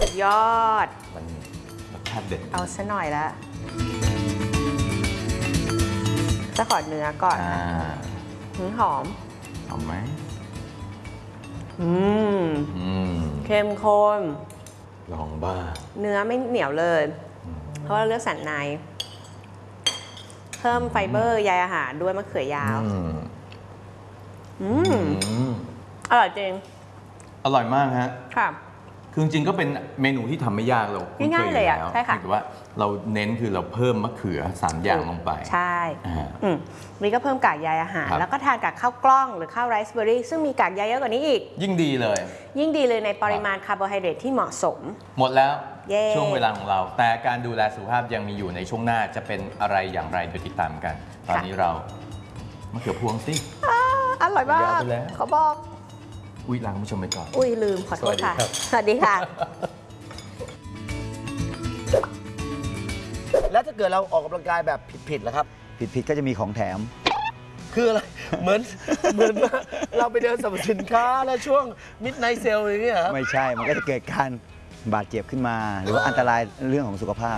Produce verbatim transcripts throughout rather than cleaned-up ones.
ยอดมันรสชาติเด็ดเอาซะหน่อยละจะขอเนื้อก่อนหืมหอมหอมไหมอืมอืมเข้มข้นลองบ้าเนื้อไม่เหนียวเลยเพราะว่าเลือกสันในเพิ่มไฟเบอร์ใยอาหารด้วยมะเขือยาวอืมอร่อยจริงอร่อยมากฮะค่ะคือจริงๆก็เป็นเมนูที่ทำไม่ยากเราง่ายๆเลยอ่ะใช่ค่ะแต่ว่าเราเน้นคือเราเพิ่มมะเขือสามอย่างลงไปใช่อืมนี่ก็เพิ่มกากใยอาหารแล้วก็ทานกับข้าวกล้องหรือข้าวไรซ์เบอร์รี่ซึ่งมีกากใยเยอะกว่านี้อีกยิ่งดีเลยยิ่งดีเลยในปริมาณคาร์โบไฮเดรตที่เหมาะสมหมดแล้วช่วงเวลาของเราแต่การดูแลสุขภาพยังมีอยู่ในช่วงหน้าจะเป็นอะไรอย่างไรเดี๋ยวติดตามกันตอนนี้เรามะเขือพวงสิอร่อยมากขอบอกอุ้ยลาคุณผู้ชมไปก่อนอุ้ยลืมขอโทษค่ะสวัสดีค่ะแล้วถ้าเกิดเราออกกำลังกายแบบผิดๆล่ะครับผิดๆก็จะมีของแถมคืออะไรเหมือนเหมือนว่าเราไปเดินสรรพสินค้าแล้วช่วงมิดไนท์เซลอย่างเงี้ยครับไม่ใช่มันก็จะเกิดการบาดเจ็บขึ้นมาหรือว่าอันตรายเรื่องของสุขภาพ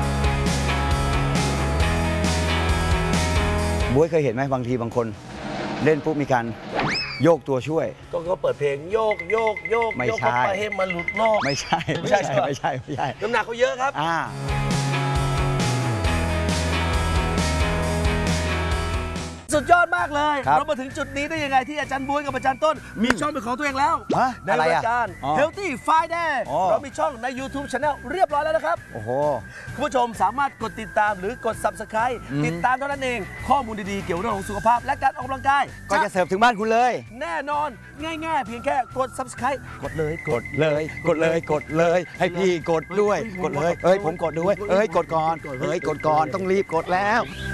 บ๊วยเคยเห็นไหมบางทีบางคนเล่นปุ๊บมีการโยกตัวช่วยก็ก็เปิดเพลงโยกโยกโยกไม่ใช่ไปให้มันหลุดโลกไม่ใช่ไม่ใช่ไม่ใช่ไม่ใช่น้ำหนักเขาเยอะครับอ่าสุดยอดมากเลยเรามาถึงจุดนี้ได้ยังไงที่อาจารย์บ๊วยกับอาจารย์ต้นมีช่องเป็นของตัวเองแล้วในรายการ Healthy Friday เรามีช่องใน YouTube Channel เรียบร้อยแล้วนะครับโอ้โหคุณผู้ชมสามารถกดติดตามหรือกด Subscribe ติดตามเท่านั้นเองข้อมูลดีๆเกี่ยวกับเรื่องของสุขภาพและการออกกำลังกายก็จะเสิร์ฟถึงบ้านคุณเลยแน่นอนง่ายๆเพียงแค่กด Subscribe กดเลยกดเลยกดเลยกดเลยให้พี่กดด้วยกดเลยเอ้ยผมกดด้วยเอ้ยกดก่อนเอ้ยกดก่อนต้องรีบกดแล้ว